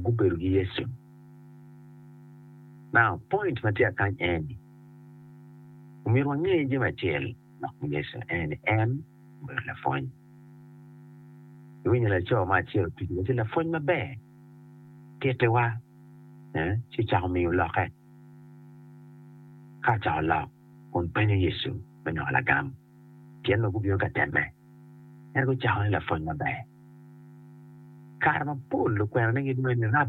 gubedo gi Yesu. Now, point matia kany en umir wang'e gima achiel nok Yesu en bedo lafweny. Iwinjo lacho ma achiel tuji lafweny maber ketewa ci chako miyo loke ka chako lok kun penyo Yesu penyo lagam tien magubiro ka teme en ko chako ni lafweny maber kar mapol kwero ni gidwani